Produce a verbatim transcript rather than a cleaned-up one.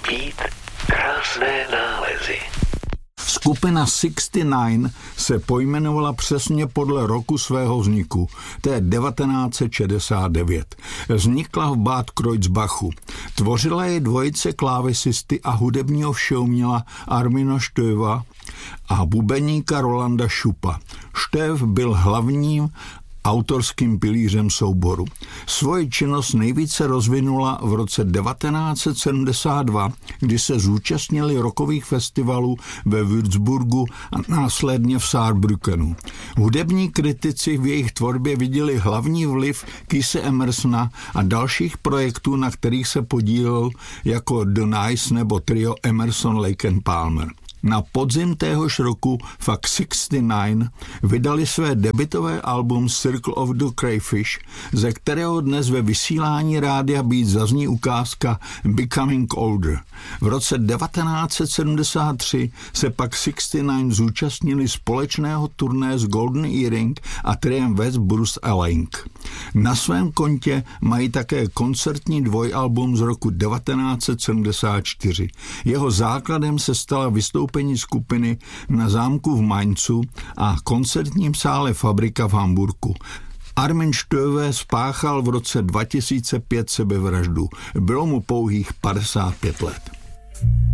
chtít krásné nálezy. Skupina šedesát devět se pojmenovala přesně podle roku svého vzniku, to je devatenáct set šedesát devět. Vznikla v Bad Kreuznachu. Tvořila ji dvojice klávesisty a hudebního všeuměla Armina Stöva a bubeníka Rolanda Šupa. Stöv byl hlavním autorským pilířem souboru. Svoji činnost nejvíce rozvinula v roce devatenáct set sedmdesát dva, kdy se zúčastnili rockových festivalů ve Würzburgu a následně v Saarbrückenu. Hudební kritici v jejich tvorbě viděli hlavní vliv Keitha Emersona a dalších projektů, na kterých se podílel jako The Nice nebo trio Emerson, Lake and Palmer. Na podzim téhož roku fakt šedesát devět vydali své debutové album Circle of the Crayfish, ze kterého dnes ve vysílání Rádia Beat zazní ukázka Becoming Older. V roce devatenáct set sedmdesát tři se pak šedesát devět zúčastnili společného turné s Golden Earring a triem West Bruce Alling. Na svém kontě mají také koncertní dvojalbum z roku devatenáct set sedmdesát čtyři. Jeho základem se stala vystoupení skupiny na zámku v Mainzu a koncertním sále Fabrika v Hamburku. Armin Stöve spáchal v roce dva tisíce pět sebevraždu. Bylo mu pouhých padesát pět let.